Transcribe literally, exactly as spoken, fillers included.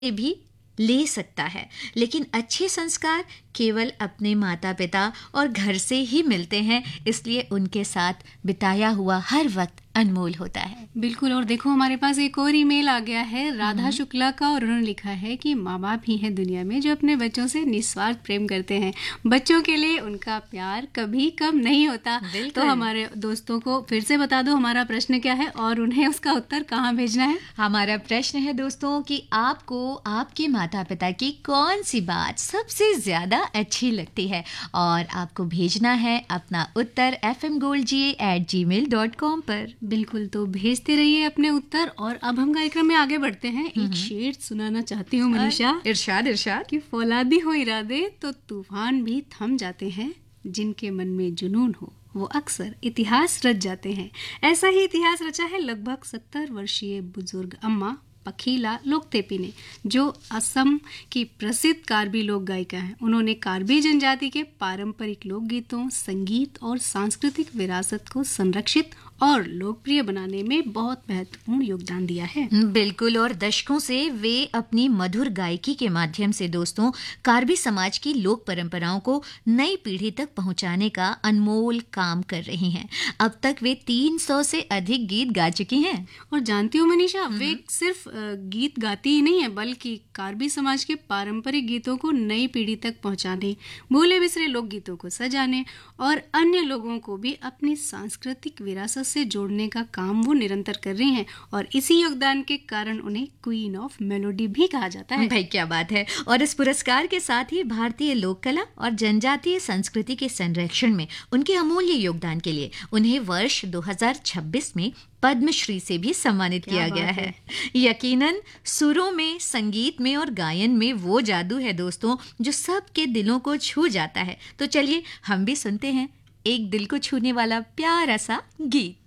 भी ले सकता है, लेकिन अच्छे संस्कार केवल अपने माता पिता और घर से ही मिलते हैं, इसलिए उनके साथ बिताया हुआ हर वक्त अनमोल होता है। बिल्कुल। और देखो हमारे पास एक और ईमेल आ गया है राधा शुक्ला का, और उन्होंने लिखा है कि माँ बाप ही हैं दुनिया में जो अपने बच्चों से निस्वार्थ प्रेम करते हैं। बच्चों के लिए उनका प्यार कभी कम नहीं होता। तो हमारे दोस्तों को फिर से बता दो हमारा प्रश्न क्या है और उन्हें उसका उत्तर कहाँ भेजना है। हमारा प्रश्न है दोस्तों कि आपको आपके माता पिता की कौन सी बात सबसे ज्यादा अच्छी लगती है, और आपको भेजना है अपना उत्तर एफ एम गोल्ड जी ए एट जी मेल डॉट कॉम पर। बिल्कुल, तो भेजते रहिए अपने उत्तर। और अब हम कार्यक्रम में आगे बढ़ते हैं। एक शेर सुनाना चाहती हूँ मनीषा। इरशाद इरशाद। कि फौलादी हो इरादे तो तूफान भी थम जाते हैं, जिनके मन में जुनून हो वो अक्सर इतिहास रच जाते हैं। ऐसा ही इतिहास रचा है लगभग सत्तर वर्षीय बुजुर्ग अम्मा पखीला लोकतेपी ने, जो असम की प्रसिद्ध कार्बी लोक गायिका हैं। उन्होंने कार्बी जनजाति के पारंपरिक लोकगीतों, संगीत और सांस्कृतिक विरासत को संरक्षित और लोकप्रिय बनाने में बहुत महत्वपूर्ण योगदान दिया है। बिल्कुल, और दशकों से वे अपनी मधुर गायकी के माध्यम से दोस्तों कार्बी समाज की लोक परंपराओं को नई पीढ़ी तक पहुंचाने का अनमोल काम कर रही हैं। अब तक वे तीन सौ से अधिक गीत गा चुकी हैं। और जानती हो मनीषा, वे सिर्फ गीत गाती ही नहीं है, बल्कि कार्बी समाज के पारंपरिक गीतों को नई पीढ़ी तक पहुंचाने, भूले बिसरे लोक गीतों को सजाने और अन्य लोगों को भी अपनी सांस्कृतिक विरासत से जोड़ने का काम वो निरंतर कर रही हैं। और इसी योगदान के कारण उन्हें क्वीन ऑफ मेलोडी भी कहा जाता है। भाई क्या बात है। और इस पुरस्कार के साथ ही भारतीय लोक कला और जनजातीय संस्कृति के संरक्षण में उनके अमूल्य योगदान के लिए उन्हें वर्ष दो हज़ार छब्बीस में पद्मश्री से भी सम्मानित किया गया है। है यकीनन सुरों में, संगीत में और गायन में वो जादू है दोस्तों जो सबके दिलों को छू जाता है। तो चलिए हम भी सुनते हैं एक दिल को छूने वाला प्यारा सा गीत।